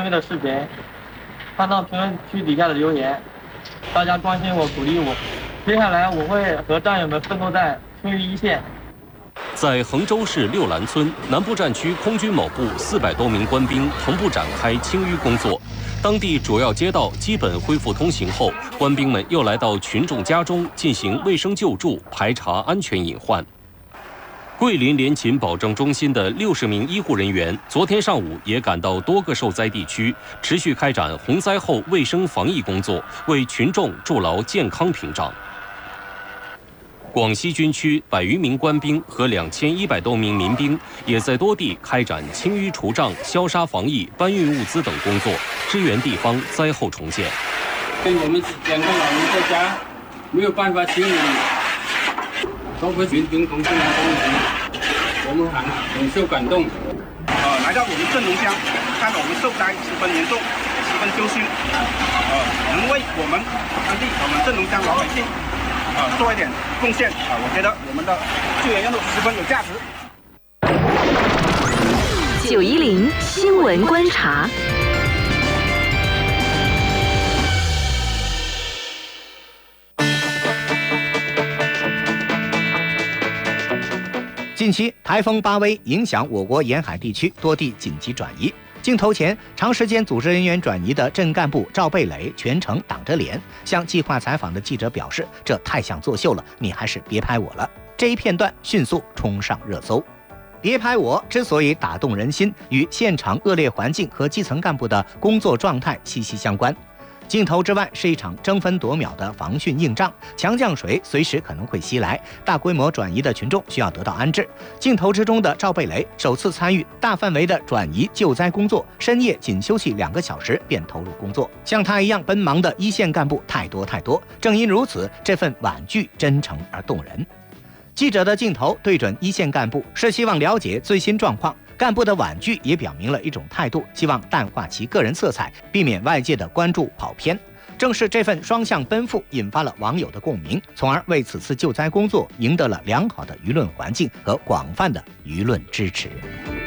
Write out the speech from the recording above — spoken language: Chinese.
微的视频，看到评论区底下的留言，大家关心我、鼓励我。接下来我会和战友们奋斗在青鱼一线。 在衡州市六兰村南部战区空军某部400多名官兵同步展开清淤工作。当地主要街道基本恢复通行后，官兵们又来到群众家中进行卫生救助，排查安全隐患。桂林联勤保证中心的60名医护人员，昨天上午也赶到多个受灾地区，持续开展洪灾后卫生防疫工作，为群众筑牢健康屏障。广西军区100余名官兵和2100多名民兵也在多地开展清淤除障、消杀防疫、搬运物资等工作，支援地方灾后重建。 对我们2个老人在家没有办法清理，包括群兵同志们帮忙，我们很受感动。 来到我们镇龙乡，看到我们受灾十分严重，十分揪心。能为我们当地我们镇龙乡老百姓做一点贡献我觉得我们的救援任务十分有价值。 910新闻观察。 近期台风巴威影响我国沿海地区，多地紧急转移。镜头前长时间组织人员转移的镇干部赵贝磊全程挡着脸，向计划采访的记者表示：“这太像作秀了，你还是别拍我了。”这一片段迅速冲上热搜。别拍我之所以打动人心，与现场恶劣环境和基层干部的工作状态息息相关。镜头之外是一场争分夺秒的防汛硬仗，强降水随时可能会袭来，大规模转移的群众需要得到安置。镜头之中的赵贝磊首次参与大范围的转移救灾工作，深夜仅休息2个小时便投入工作。像他一样奔忙的一线干部太多，正因如此，这份婉拒真诚而动人。记者的镜头对准一线干部，是希望了解最新状况。干部的婉拒也表明了一种态度，希望淡化其个人色彩，避免外界的关注跑偏。正是这份双向奔赴，引发了网友的共鸣，从而为此次救灾工作赢得了良好的舆论环境和广泛的舆论支持。